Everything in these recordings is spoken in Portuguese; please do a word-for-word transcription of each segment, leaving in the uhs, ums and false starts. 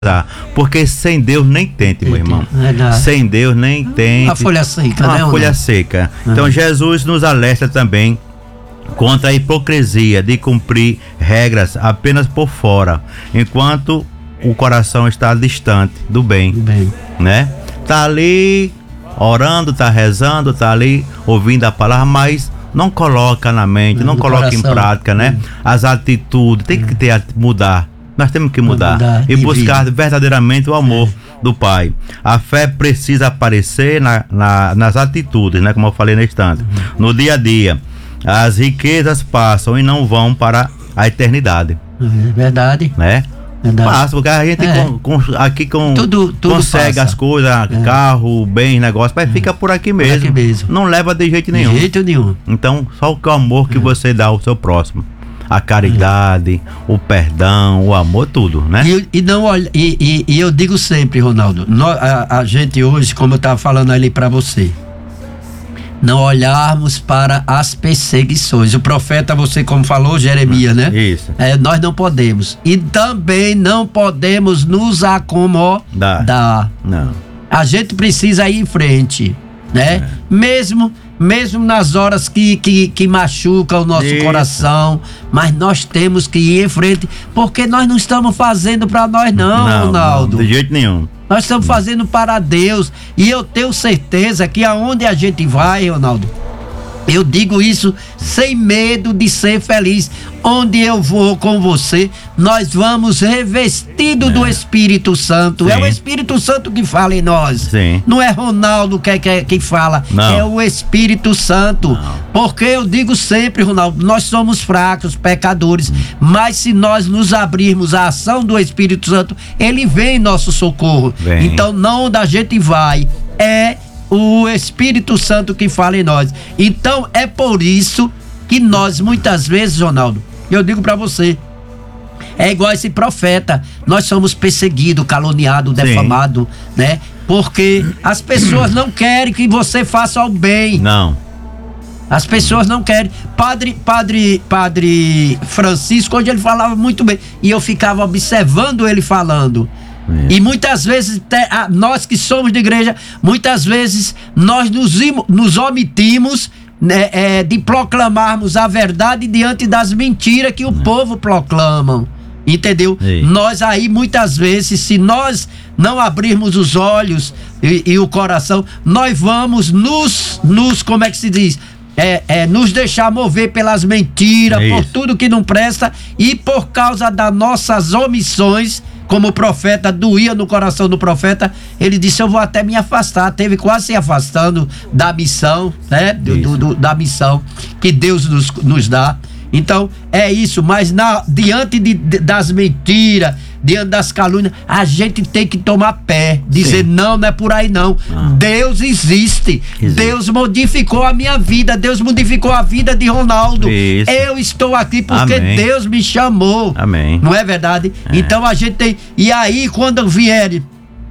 Porque sem Deus nem tente, meu irmão. Verdade. Sem Deus nem tente. Uma folha seca, uma né? folha não? seca. Uhum. Então Jesus nos alerta também contra a hipocrisia de cumprir regras apenas por fora, enquanto o coração está distante do bem, Bem. né? Tá ali orando, tá rezando, tá ali ouvindo a palavra, mas não coloca na mente, não, não coloca coração. Em prática, né? Hum. As atitudes, tem que ter mudar. Nós temos que mudar, mudar e buscar vida. verdadeiramente o amor é. do Pai. A fé precisa aparecer na, na, nas atitudes, né? Como eu falei no instante. Uhum. No dia a dia, as riquezas passam e não vão para a eternidade. É verdade. Né? Verdade. Passa, porque a gente é. com, com, aqui com, tudo, tudo consegue passa. as coisas, é. carro, bem, negócio, mas é. fica por aqui mesmo. Por aqui mesmo. Não leva de jeito nenhum. De jeito nenhum. Então, só o amor que é. você dá ao seu próximo. A caridade, o perdão, o amor, tudo, né? E, e, não, e, e, e eu digo sempre, Ronaldo, nós, a, a gente hoje, como eu estava falando ali para você, não olharmos para as perseguições. O profeta, você como falou, Jeremias, né? Isso. É, nós não podemos. E também não podemos nos acomodar. Dá. Não. A gente precisa ir em frente, né? É. Mesmo... Mesmo nas horas que, que, que machuca o nosso Isso. coração, mas nós temos que ir em frente, porque nós não estamos fazendo para nós não, não, Ronaldo. Não, de jeito nenhum. Nós estamos não. fazendo para Deus, e eu tenho certeza que aonde a gente vai, Ronaldo, eu digo isso sem medo de ser feliz. Onde eu vou com você, nós vamos revestido é. do Espírito Santo. Sim. É o Espírito Santo que fala em nós. Sim. Não é Ronaldo que, que, que fala, não. é o Espírito Santo. Não. Porque eu digo sempre, Ronaldo, nós somos fracos, pecadores, hum. mas se nós nos abrirmos à ação do Espírito Santo, ele vem em nosso socorro. Vem. Então, não onde a gente vai, é o Espírito Santo que fala em nós. Então é por isso que nós muitas vezes, Ronaldo, eu digo pra você, é igual esse profeta, nós somos perseguidos, caluniados, defamados, né? Porque as pessoas não querem que você faça o bem. Não. As pessoas não querem. Padre, padre, padre Francisco, hoje ele falava muito bem, e eu ficava observando ele falando. É. E muitas vezes, nós que somos de igreja, muitas vezes nós nos, nos omitimos, né, é, de proclamarmos a verdade diante das mentiras que o é. povo proclamam. Entendeu? Sim. Nós aí muitas vezes, se nós não abrirmos os olhos e, e o coração, nós vamos nos, nos como é que se diz? É, é, nos deixar mover pelas mentiras, é por tudo que não presta, e por causa das nossas omissões. Como o profeta, doía no coração do profeta, ele disse, eu vou até me afastar, teve quase se afastando da missão, né? Do, do, do, da missão que Deus nos, nos dá. Então, é isso, mas na, diante de, de, das mentiras, diante das calúnias, a gente tem que tomar pé, dizer, Sim. não, não é por aí não. Ah. Deus existe. existe, Deus modificou a minha vida, Deus modificou a vida de Ronaldo. Isso. Eu estou aqui porque Amém. Deus me chamou. Amém. Não é verdade? É. Então a gente tem, e aí quando vier,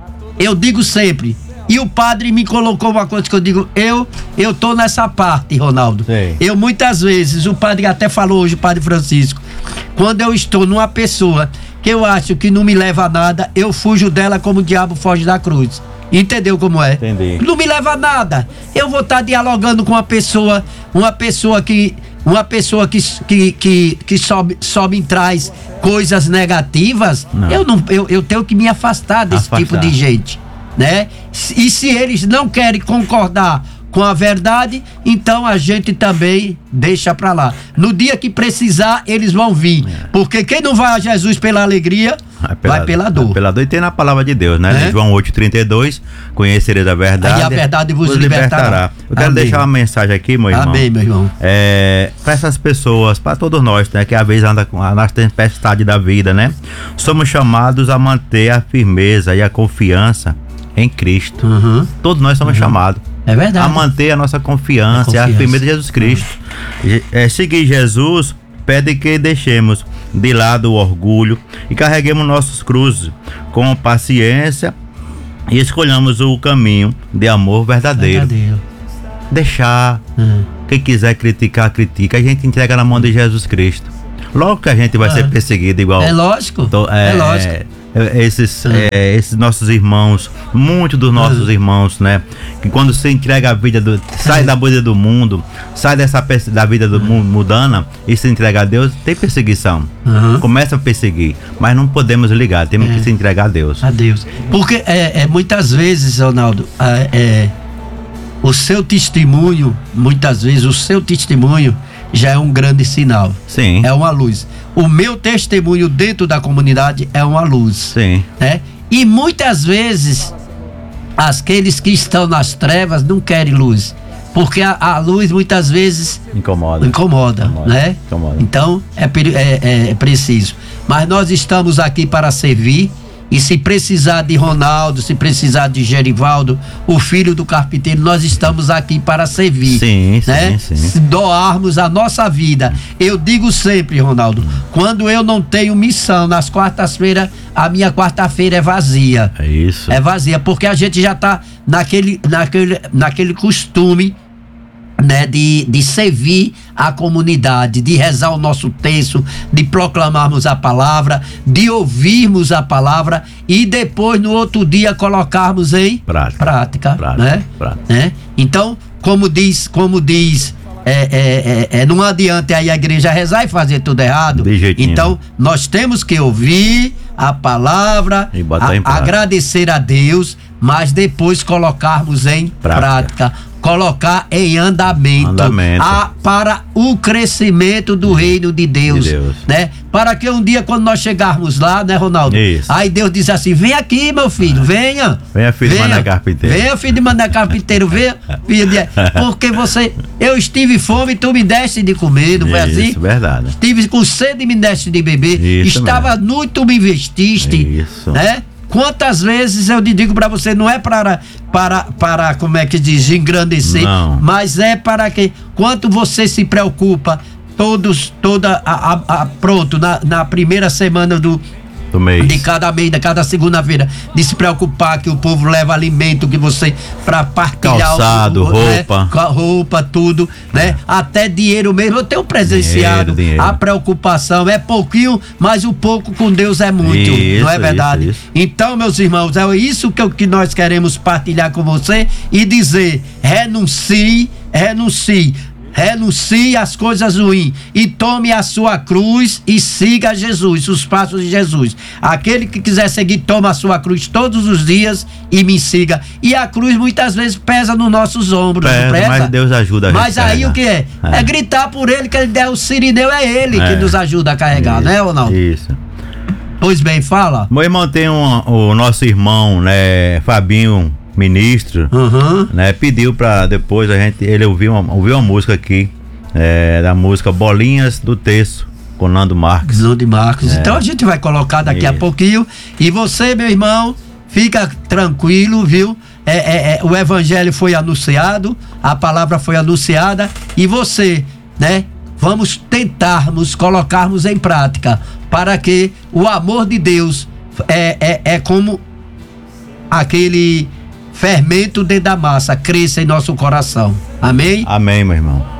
eu digo sempre, e o padre me colocou uma coisa que eu digo, eu eu tô nessa parte, Ronaldo. Sei. Eu muitas vezes, o padre até falou hoje, o padre Francisco, quando eu estou numa pessoa que eu acho que não me leva a nada, eu fujo dela como o diabo foge da cruz. Entendeu como é? Entendi. Não me leva a nada. Eu vou estar dialogando com uma pessoa, uma pessoa que uma pessoa que, que, que, que sobe, sobe e traz coisas negativas, não. Eu, não, eu, eu tenho que me afastar desse afastar. tipo de gente, né? E se eles não querem concordar com a verdade, então a gente também deixa pra lá. No dia que precisar, eles vão vir. É. Porque quem não vai a Jesus pela alegria, vai pela, vai pela dor. Vai pela dor. E tem na palavra de Deus, né? É? João oito, trinta e dois, conhecereis a verdade. E a verdade vos, vos libertará. libertará. Eu quero Amém. deixar uma mensagem aqui, meu irmão. Amém, meu irmão. É, para essas pessoas, para todos nós, né? Que às vezes anda com a nossa tempestade da vida, né? Somos chamados a manter a firmeza e a confiança em Cristo. Uhum. Todos nós somos uhum. chamados. É verdade. A manter a nossa confiança, a, confiança. a firmeza de Jesus Cristo. É, seguir Jesus pede que deixemos de lado o orgulho e carreguemos nossos cruzes com paciência e escolhamos o caminho de amor verdadeiro. verdadeiro. Deixar. Hum. Quem quiser criticar, critica. A gente entrega na mão de Jesus Cristo. Logo que a gente vai Ah. ser perseguido igual. É lógico. Então, é, é lógico. é, Esses, Ah. é, esses nossos irmãos, muitos dos nossos Ah. irmãos, né? Que quando se entrega a vida do. Sai da vida do mundo, sai dessa perse- da vida do mundo mudana e se entrega a Deus, tem perseguição. Aham. Começa a perseguir, mas não podemos ligar, temos É. que se entregar a Deus. A Deus. Porque é, é, muitas vezes, Ronaldo, é, é, o seu testemunho, muitas vezes, o seu testemunho já é um grande sinal. Sim. É uma luz. O meu testemunho dentro da comunidade é uma luz. Sim. Né? E muitas vezes, aqueles que estão nas trevas não querem luz. Porque a, a luz muitas vezes Incomoda. incomoda, Incomoda, né? incomoda. Então é, peri- é- é preciso. Mas nós estamos aqui para servir. E se precisar de Ronaldo, se precisar de Gerivaldo, o filho do carpinteiro, nós estamos aqui para servir. Sim, né? sim, sim. Se doarmos a nossa vida. Eu digo sempre, Ronaldo, quando eu não tenho missão nas quartas-feiras, a minha quarta-feira é vazia. É isso. É vazia, porque a gente já está naquele, naquele, naquele costume, né, de, de servir a comunidade, de rezar o nosso texto, de proclamarmos a palavra, de ouvirmos a palavra e depois no outro dia colocarmos em Prática. prática, Prática, né? prática. né? Então, como diz, como diz, é, é, é, é, não adianta aí a igreja rezar e fazer tudo errado. De jeitinho. Então, nós temos que ouvir a palavra, E botar a- em prática. agradecer a Deus, mas depois colocarmos em Prática. prática. Colocar em andamento, Andamento. A, para o crescimento do reino de Deus, De Deus. né? Para que um dia quando nós chegarmos lá, né, Ronaldo? Isso. Aí Deus diz assim: vem aqui, meu filho, venha. Venha, filho de Mané Carpinteiro. Venha, filho de Mané Carpinteiro, venha, filho de... Porque você, eu estive fome e tu me deste de comer, não foi assim? Isso, verdade. Estive com sede e me deste de beber. Isso Estava nu e tu me vestiste. Isso. Né? Quantas vezes eu te digo para você, não é para, para, para, como é que diz, engrandecer, Não. mas é para que, quanto você se preocupa, todos, toda, a, a- a- pronto, na, na primeira semana do, Do mês. de cada mês, de cada segunda-feira, de se preocupar que o povo leva alimento, que você, para partilhar. Calçado, roupa. Né? Com a roupa, tudo, né? Até dinheiro mesmo. Eu tenho presenciado Dinheiro, dinheiro. a preocupação. É pouquinho, mas o pouco com Deus é muito. Isso, não é verdade? isso, isso. Então, meus irmãos, é isso que, eu- que nós queremos partilhar com você e dizer: renuncie, renuncie. Renuncie às coisas ruins e tome a sua cruz e siga Jesus, os passos de Jesus. Aquele que quiser seguir, toma a sua cruz todos os dias e me siga. E a cruz muitas vezes pesa nos nossos ombros, Pesa, não pesa? mas Deus ajuda a gente Mas a aí carregar. o que é? É. É gritar por ele, que ele der o sirineu, é ele É. que nos ajuda a carregar, né, Ronaldo? Isso. Pois bem, fala. Meu irmão tem um, o nosso irmão, né, Fabinho, ministro, Uhum. né, pediu pra depois a gente, ele ouviu uma, ouviu uma música aqui, é, da música Bolinhas do Terço, com Nando Marques. Visão de Marcos. É. Então a gente vai colocar daqui a Isso. pouquinho. E você, meu irmão, fica tranquilo, viu? É, é, é, o evangelho foi anunciado, a palavra foi anunciada e você, né? Vamos tentarmos colocarmos em prática para que o amor de Deus é, é, é como aquele fermento dentro da massa cresça em nosso coração. Amém? Amém, meu irmão.